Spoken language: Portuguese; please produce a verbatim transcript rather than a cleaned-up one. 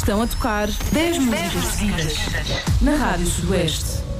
Estão a tocar dez músicas seguidas na Rádio Sudoeste.